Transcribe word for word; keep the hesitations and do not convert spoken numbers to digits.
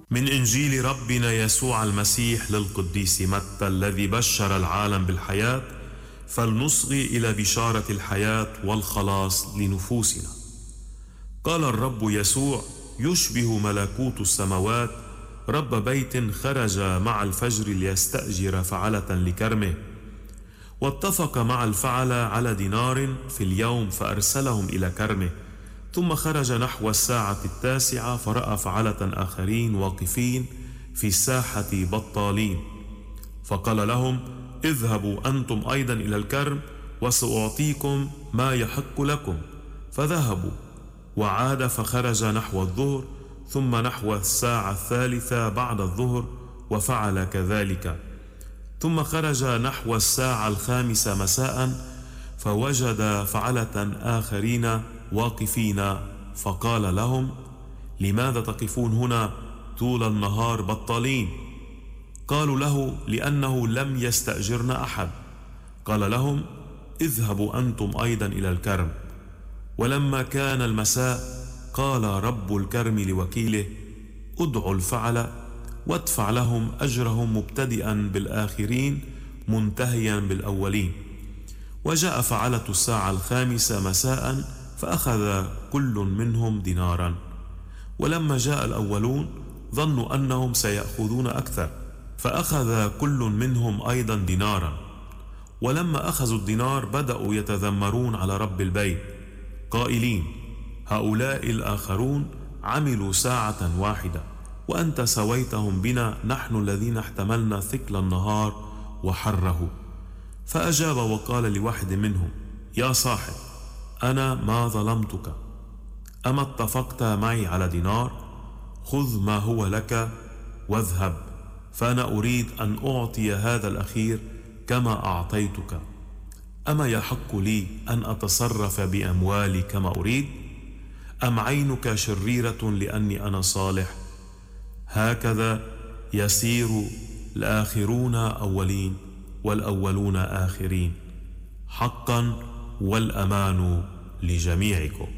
من إنجيل ربنا يسوع المسيح للقديس متى الذي بشر العالم بالحياة، فلنصغي إلى بشارة الحياة والخلاص لنفوسنا. قال الرب يسوع: يشبه ملكوت السماوات رب بيت خرج مع الفجر ليستأجر فعلة لكرمه، واتفق مع الفعلة على دينار في اليوم فأرسلهم إلى كرمه. ثم خرج نحو الساعة التاسعة فرأى فعلة آخرين واقفين في الساحة بطالين، فقال لهم: اذهبوا أنتم أيضا إلى الكرم وسأعطيكم ما يحق لكم. فذهبوا، وعاد فخرج نحو الظهر ثم نحو الساعة الثالثة بعد الظهر وفعل كذلك. ثم خرج نحو الساعة الخامسة مساء فوجد فعلة آخرين واقفين، فقال لهم: لماذا تقفون هنا طول النهار بطالين؟ قالوا له: لأنه لم يستأجرنا أحد. قال لهم: اذهبوا أنتم أيضا إلى الكرم. ولما كان المساء قال رب الكرم لوكيله: ادعوا الفعل وادفع لهم أجرهم مبتدئا بالآخرين منتهيا بالأولين. وجاء فعلة الساعة الخامسة مساء فأخذ كل منهم دينارا. ولما جاء الأولون ظنوا أنهم سيأخذون أكثر، فأخذ كل منهم أيضا دينارا. ولما أخذوا الدينار بدأوا يتذمرون على رب البيت قائلين: هؤلاء الآخرون عملوا ساعة واحدة وأنت سويتهم بنا نحن الذين احتملنا ثقل النهار وحره. فأجاب وقال لواحد منهم: يا صاحب، أنا ما ظلمتك، أما اتفقت معي على دينار؟ خذ ما هو لك واذهب، فأنا أريد أن أعطي هذا الأخير كما أعطيتك. أما يحق لي أن أتصرف بأموالي كما أريد؟ أم عينك شريرة لأني أنا صالح؟ هكذا يسير الآخرون أولين والأولون آخرين، حقا والأمان لجميعكم.